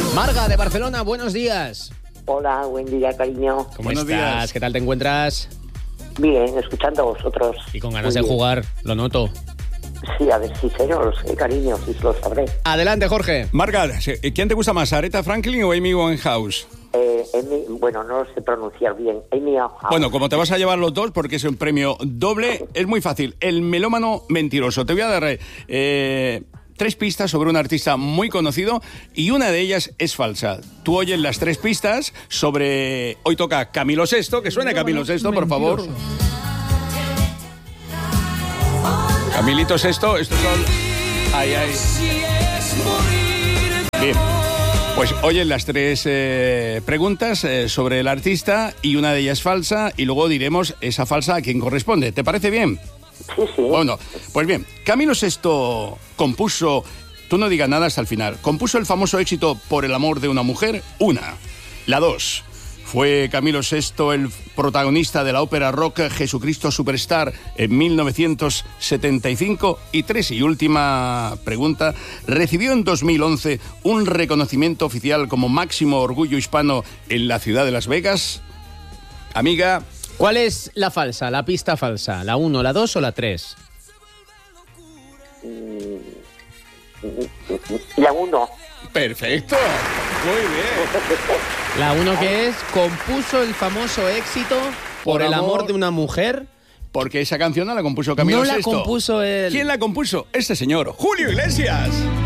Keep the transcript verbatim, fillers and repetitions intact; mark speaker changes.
Speaker 1: Marga de Barcelona, buenos días.
Speaker 2: Hola, buen día, cariño.
Speaker 1: ¿Cómo
Speaker 3: Buenos
Speaker 1: estás?
Speaker 3: días.
Speaker 1: ¿Qué tal te encuentras?
Speaker 2: Bien, escuchando a vosotros.
Speaker 1: Y con ganas
Speaker 2: Muy
Speaker 1: de
Speaker 2: bien.
Speaker 1: jugar, lo noto.
Speaker 2: Sí, a ver, sí, señor, sí, cariño, sí, lo sabré.
Speaker 1: Adelante, Jorge.
Speaker 3: Marga, ¿quién te gusta más, Aretha Franklin o Amy Winehouse?
Speaker 2: Eh, Amy, bueno, no lo sé pronunciar bien. Amy Winehouse.
Speaker 3: Bueno, como te vas a llevar los dos porque es un premio doble, es muy fácil. El melómano mentiroso. Te voy a dar eh, tres pistas sobre un artista muy conocido y una de ellas es falsa. Tú oyes las tres pistas sobre... Hoy toca Camilo Sesto, que suene Camilo Sesto, por favor. Camilito Sesto, estos son... Ahí, ahí. Bien. Pues oyen las tres eh, preguntas eh, sobre el artista y una de ellas falsa y luego diremos esa falsa a quién corresponde. ¿Te parece bien?
Speaker 2: Sí, sí.
Speaker 3: Bueno, pues bien, Camilo Sesto compuso, tú no digas nada hasta el final, compuso el famoso éxito Por el amor de una mujer, una. La dos, fue Camilo Sesto el protagonista de la ópera rock Jesucristo Superstar en mil novecientos setenta y cinco. Y tres y última pregunta, recibió en dos mil once un reconocimiento oficial como máximo orgullo hispano en la ciudad de Las Vegas. Amiga...
Speaker 1: ¿Cuál es la falsa, la pista falsa? ¿La uno, la dos o la tres?
Speaker 2: La uno.
Speaker 3: Perfecto, muy bien.
Speaker 1: La uno que es, compuso el famoso éxito Por,
Speaker 3: Por
Speaker 1: el amor,
Speaker 3: amor
Speaker 1: de una mujer.
Speaker 3: Porque esa canción no la compuso Camilo
Speaker 1: No la
Speaker 3: Sesto.
Speaker 1: compuso él.
Speaker 3: ¿Quién la compuso? Este señor, Julio Iglesias.